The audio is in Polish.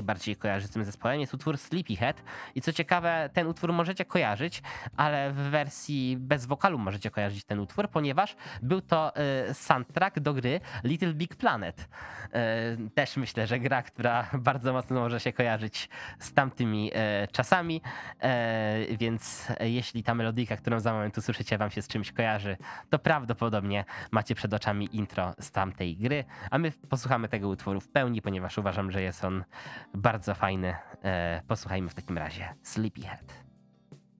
najbardziej kojarzy z tym zespołem, jest utwór Sleepyhead. I co ciekawe, ten utwór możecie kojarzyć, ale w wersji bez wokalu możecie kojarzyć ten utwór, ponieważ był to soundtrack do gry Little Big Planet. Też myślę, że gra, która bardzo mocno może się kojarzyć z tamtymi czasami, więc jeśli ta melodyjka, którą za moment usłyszycie, wam się z czymś kojarzy, to prawdopodobnie macie przed oczami intro z tamtej gry, a my posłuchamy tego utworu w pełni, ponieważ uważam, że jest on bardzo fajny. Posłuchajmy w takim razie Sleepyhead.